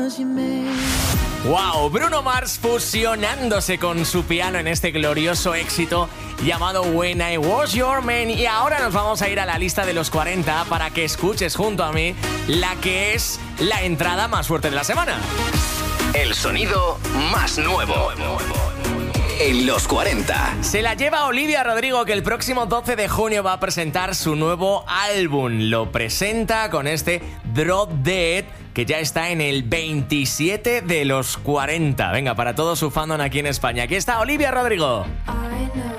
Wow, Bruno Mars fusionándose con su piano en este glorioso éxito llamado When I Was Your Man. Y ahora nos vamos a ir a la lista de los 40 para que escuches junto a mí la que es la entrada más fuerte de la semana. El sonido más nuevo en los 40. Se la lleva Olivia Rodrigo, que el próximo 12 de junio va a presentar su nuevo álbum. Lo presenta con este Drop Dead, que ya está en el 27 de los 40. Venga, para todo su fandom aquí en España. Aquí está Olivia Rodrigo.